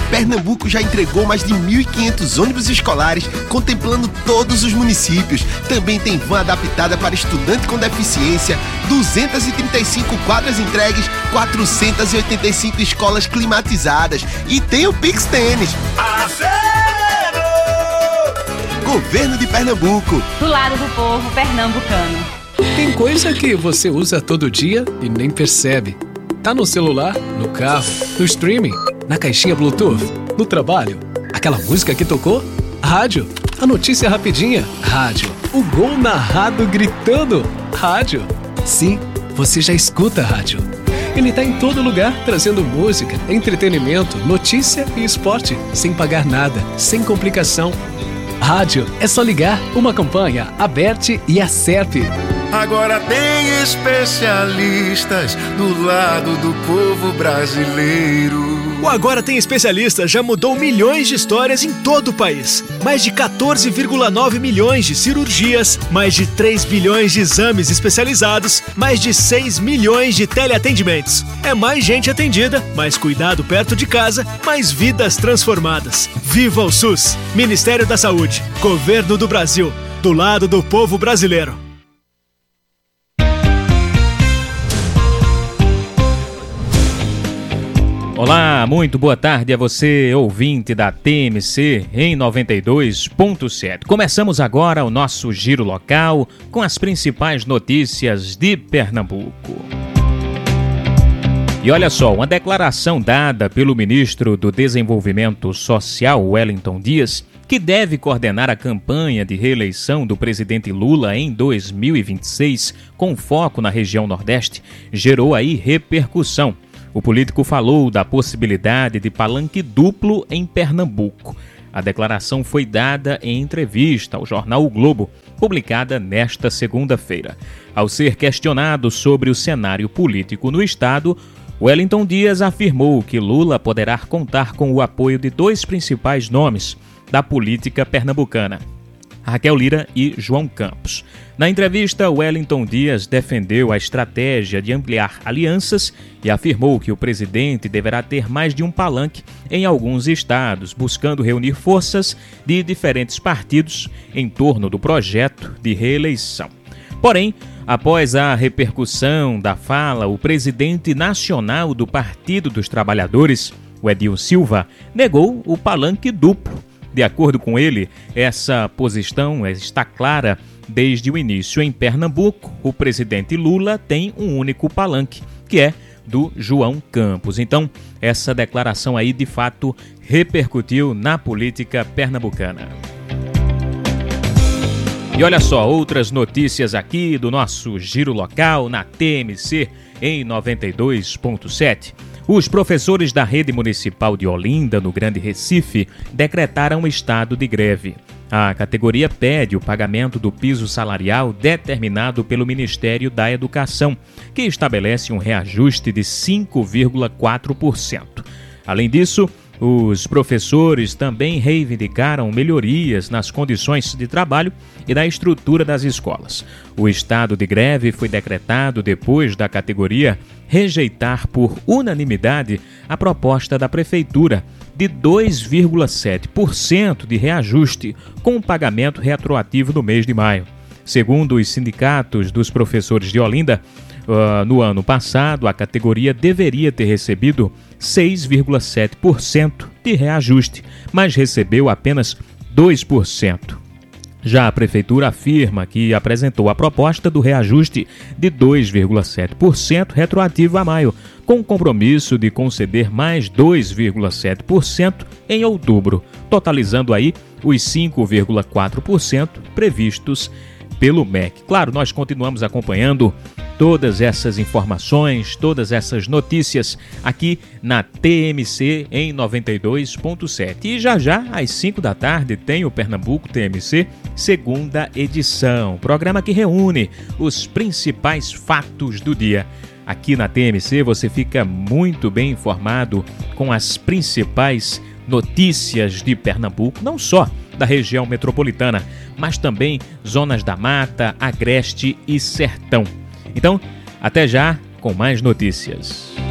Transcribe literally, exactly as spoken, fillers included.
Pernambuco já entregou mais de mil e quinhentos ônibus escolares, contemplando todos os municípios. Também tem van adaptada para estudante com deficiência, duzentas e trinta e cinco quadras entregues, quatrocentas e oitenta e cinco escolas climatizadas e tem o Pix Tênis. Governo de Pernambuco. Do lado do povo pernambucano. Tem coisa que você usa todo dia e nem percebe. Tá no celular, no carro, no streaming, na caixinha Bluetooth, no trabalho. Aquela música que tocou? Rádio. A notícia rapidinha? Rádio. O gol narrado gritando? Rádio. Sim, você já escuta rádio. Ele tá em todo lugar, trazendo música, entretenimento, notícia e esporte, sem pagar nada, sem complicação. Rádio, é só ligar, uma campanha, Aberte e a Serp. Agora tem especialistas do lado do povo brasileiro. O Agora Tem Especialistas já mudou milhões de histórias em todo o país. Mais de quatorze vírgula nove milhões de cirurgias, mais de três bilhões de exames especializados, mais de seis milhões de teleatendimentos. É mais gente atendida, mais cuidado perto de casa, mais vidas transformadas. Viva o SUS! Ministério da Saúde, Governo do Brasil, do lado do povo brasileiro. Olá, muito boa tarde a você, ouvinte da T M C em noventa e dois ponto sete. Começamos agora o nosso giro local com as principais notícias de Pernambuco. E olha só, uma declaração dada pelo ministro do Desenvolvimento Social, Wellington Dias, que deve coordenar a campanha de reeleição do presidente Lula em dois mil e vinte e seis, com foco na região Nordeste, gerou aí repercussão. O político falou da possibilidade de palanque duplo em Pernambuco. A declaração foi dada em entrevista ao jornal O Globo, publicada nesta segunda-feira. Ao ser questionado sobre o cenário político no estado, Wellington Dias afirmou que Lula poderá contar com o apoio de dois principais nomes da política pernambucana, Raquel Lira e João Campos. Na entrevista, Wellington Dias defendeu a estratégia de ampliar alianças e afirmou que o presidente deverá ter mais de um palanque em alguns estados, buscando reunir forças de diferentes partidos em torno do projeto de reeleição. Porém, após a repercussão da fala, o presidente nacional do Partido dos Trabalhadores, o Edil Silva, negou o palanque duplo. De acordo com ele, essa posição está clara desde o início. Em Pernambuco, o presidente Lula tem um único palanque, que é do João Campos. Então, essa declaração aí, de fato, repercutiu na política pernambucana. E olha só, outras notícias aqui do nosso giro local na T M C em noventa e dois ponto sete. Os professores da rede municipal de Olinda, no Grande Recife, decretaram estado de greve. A categoria pede o pagamento do piso salarial determinado pelo Ministério da Educação, que estabelece um reajuste de cinco vírgula quatro por cento. Além disso, os professores também reivindicaram melhorias nas condições de trabalho e na estrutura das escolas. O estado de greve foi decretado depois da categoria rejeitar por unanimidade a proposta da Prefeitura de dois vírgula sete por cento de reajuste com o pagamento retroativo no mês de maio. Segundo os sindicatos dos professores de Olinda, uh, no ano passado a categoria deveria ter recebido seis vírgula sete por cento de reajuste, mas recebeu apenas dois por cento. Já a Prefeitura afirma que apresentou a proposta do reajuste de dois vírgula sete por cento retroativo a maio, com compromisso de conceder mais dois vírgula sete por cento em outubro, totalizando aí os cinco vírgula quatro por cento previstos pelo M E C. Claro, nós continuamos acompanhando todas essas informações, todas essas notícias aqui na T M C em noventa e dois ponto sete. E já já, às cinco da tarde, tem o Pernambuco T M C, segunda edição. Programa que reúne os principais fatos do dia. Aqui na T M C você fica muito bem informado com as principais notícias de Pernambuco, não só da região metropolitana, mas também zonas da Mata, Agreste e Sertão. Então, até já com mais notícias.